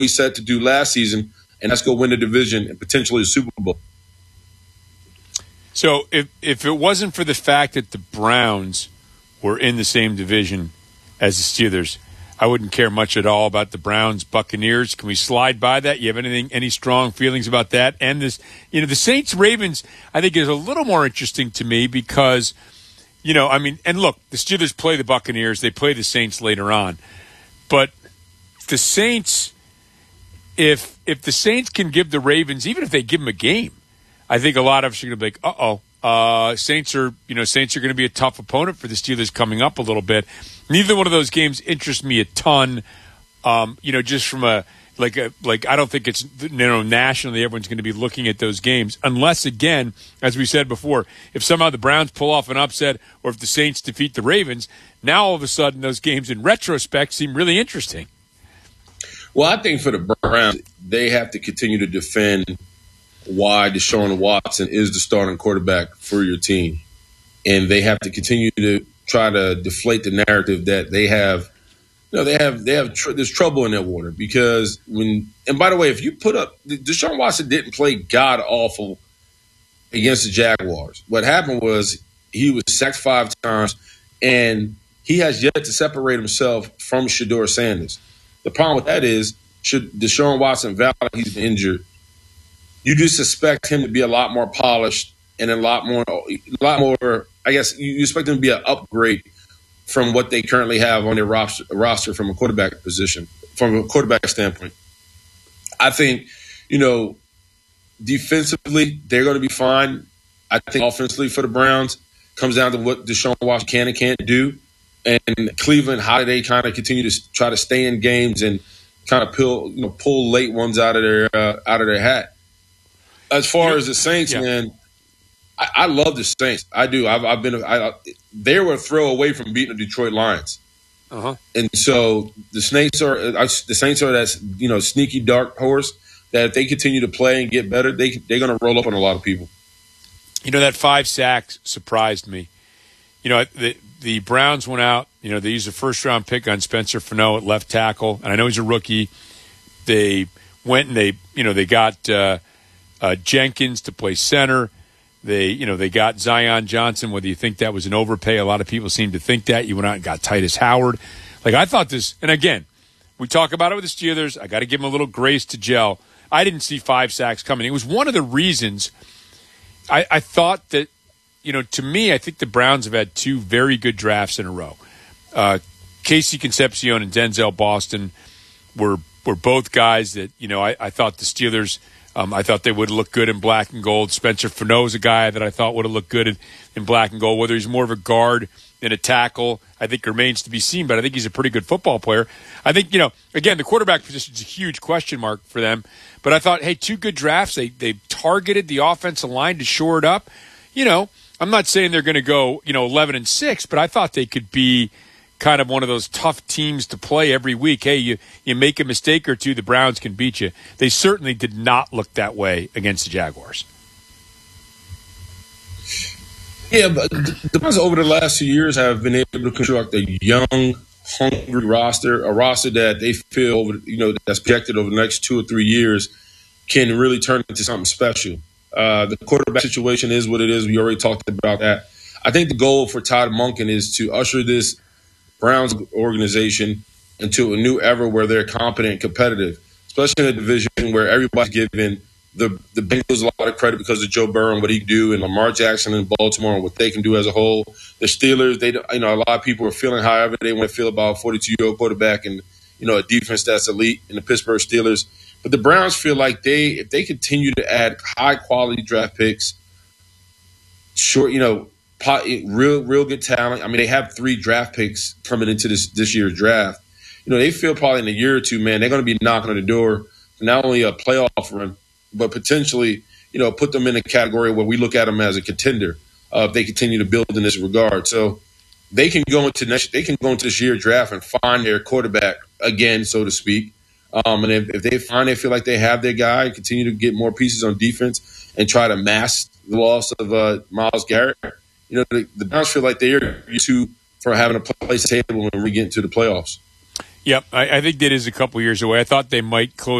we set to do last season, and that's go win the division and potentially the Super Bowl. So if it wasn't for the fact that the Browns were in the same division as the Steelers, I wouldn't care much at all about the Browns Buccaneers. Can we slide by that? You have any strong feelings about that? And this, the Saints Ravens, I think is a little more interesting to me because, and look, the Steelers play the Buccaneers, they play the Saints later on, but the Saints, if the Saints can give the Ravens, even if they give them a game, I think a lot of us are going to be like, Saints are going to be a tough opponent for the Steelers coming up a little bit. Neither one of those games interests me a ton. Just from I don't think it's nationally everyone's going to be looking at those games unless, again, as we said before, if somehow the Browns pull off an upset or if the Saints defeat the Ravens, now all of a sudden those games in retrospect seem really interesting. Well, I think for the Browns, they have to continue to defend why Deshaun Watson is the starting quarterback for your team. And they have to continue to try to deflate the narrative that they have. There's trouble in that water because and by the way, if you put up, Deshaun Watson didn't play god awful against the Jaguars. What happened was he was sacked 5 times and he has yet to separate himself from Shedeur Sanders. The problem with that is, should Deshaun Watson validate he's injured, you just expect him to be a lot more polished and a lot more. I guess you expect him to be an upgrade from what they currently have on their roster from a quarterback position, from a quarterback standpoint. I think, defensively they're going to be fine. I think offensively for the Browns comes down to what Deshaun Watson can and can't do, and Cleveland, how do they kind of continue to try to stay in games and kind of pull late ones out of their hat. As far as the Saints, man, I love the Saints. I do. They were a throw away from beating the Detroit Lions, and so the Saints are that sneaky dark horse that if they continue to play and get better, they're going to roll up on a lot of people. That 5 sacks surprised me. The Browns went out. They used a first-round pick on Spencer Fano at left tackle, and I know he's a rookie. They went and they got Jenkins to play center. They got Zion Johnson. Whether you think that was an overpay, a lot of people seem to think that. You went out and got Titus Howard. I thought this, and again, we talk about it with the Steelers. I got to give them a little grace to gel. I didn't see 5 sacks coming. It was one of the reasons I thought that. To me, I think the Browns have had 2 very good drafts in a row. Casey Concepcion and Denzel Boston were both guys that, I thought the Steelers, I thought they would look good in black and gold. Spencer Fano is a guy that I thought would have looked good in black and gold. Whether he's more of a guard than a tackle, I think remains to be seen, but I think he's a pretty good football player. I think, again, the quarterback position is a huge question mark for them. But I thought, hey, 2 good drafts. They targeted the offensive line to shore it up. I'm not saying they're going to go, 11-6, but I thought they could be kind of one of those tough teams to play every week. Hey, you make a mistake or 2, the Browns can beat you. They certainly did not look that way against the Jaguars. Yeah, but the Browns over the last 2 years have been able to construct a young, hungry roster, a roster that they feel, that's projected over the next 2 or 3 years can really turn into something special. The quarterback situation is what it is. We already talked about that. I think the goal for Todd Monken is to usher this Browns organization into a new era where they're competent and competitive, especially in a division where everybody's giving the Bengals a lot of credit because of Joe Burrow and what he can do, and Lamar Jackson in Baltimore and what they can do as a whole. The Steelers, a lot of people are feeling however they want to feel about a 42-year-old quarterback and, a defense that's elite in the Pittsburgh Steelers. But the Browns feel like if they continue to add high-quality draft picks, real good talent. I mean, they have 3 draft picks coming into this year's draft. They feel probably in a year or 2, man, they're going to be knocking on the door for not only a playoff run, but potentially, put them in a category where we look at them as a contender if they continue to build in this regard. So they can go into this year's draft and find their quarterback again, so to speak. And if they feel like they have their guy, continue to get more pieces on defense and try to mask the loss of Myles Garrett, the Browns feel like they're used to for having a place at the table when we get into the playoffs. Yep, I think that is a couple years away. I thought they might close